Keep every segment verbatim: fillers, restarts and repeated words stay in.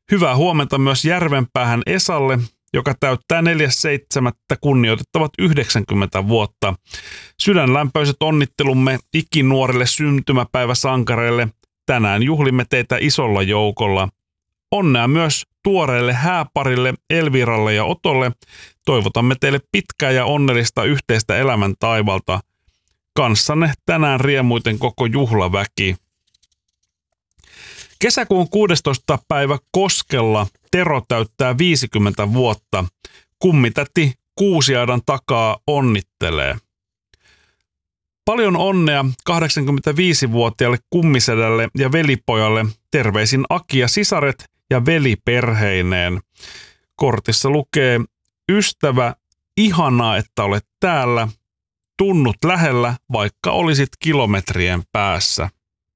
Hyvää huomenta myös Järvenpäähän Esalle, joka täyttää neljäs seitsemättä kunnioitettavat yhdeksänkymmentä vuotta. Sydänlämpöiset onnittelumme ikinuorille syntymäpäiväsankareille. Tänään juhlimme teitä isolla joukolla. Onnea myös tuoreelle hääparille Elviralle ja Otolle. Toivotamme teille pitkää ja onnellista yhteistä elämän taivalta. Kanssanne tänään riemuiten koko juhlaväki. Kesäkuun kuudestoista päivä Koskella Tero täyttää viisikymmentä vuotta. Kummitäti Kuusiaidan takaa onnittelee. Paljon onnea kahdeksankymmentäviisivuotiaalle kummisedälle ja velipojalle. Terveisin Aki ja sisaret ja veli perheineen. Kortissa lukee: ystävä, ihanaa, että olet täällä. Tunnut lähellä, vaikka olisit kilometrien päässä.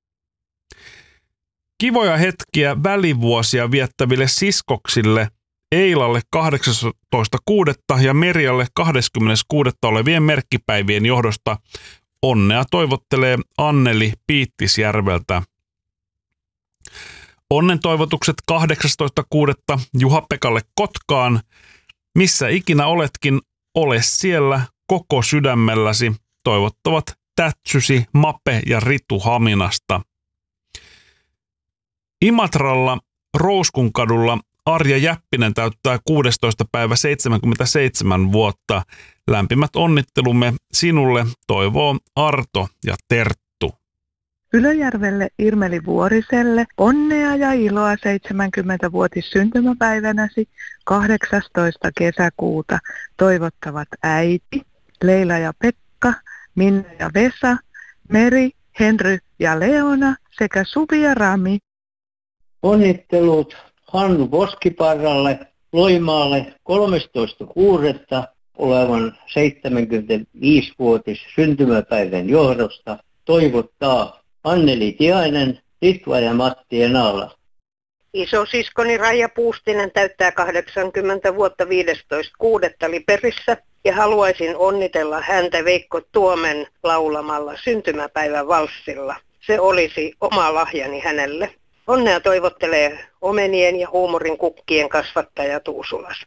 Kivoja hetkiä välivuosia viettäville siskoksille Eilalle kahdeksastoista kuudetta ja Merjalle kahdeskymmenes kuudetta olevien merkkipäivien johdosta onnea toivottelee Anneli Piittisjärveltä. Onnen toivotukset kahdeksastoista kuudetta Juha-Pekalle Kotkaan. Missä ikinä oletkin, ole siellä koko sydämelläsi. Toivottavat Tätsysi, Mape ja Ritu Haminasta. Imatralla Rouskunkadulla Arja Jäppinen täyttää kuudestoista päivä seitsemänkymmentäseitsemän vuotta. Lämpimät onnittelumme sinulle toivoo Arto ja Terttu. Ylöjärvelle Irmeli Vuoriselle onnea ja iloa seitsemänkymmenvuotis syntymäpäivänäsi kahdeksastoista kesäkuuta toivottavat äiti, Leila ja Pekka, Minna ja Vesa, Meri, Henry ja Leona sekä Suvi ja Rami. Onnittelut Hannu Poskiparralle Loimaalle kolmastoista kuudetta olevan seitsemänkymmentäviisivuotis syntymäpäivän johdosta toivottaa Anneli Tiainen, Ritva ja Matti Enala. Isosiskoni Raija Puustinen täyttää kahdeksankymmentä vuotta viidestoista kuudetta Liperissä ja haluaisin onnitella häntä Veikko Tuomen laulamalla syntymäpäivän valssilla. Se olisi oma lahjani hänelle. Onnea toivottelee omenien ja huumorin kukkien kasvattaja Tuusulas.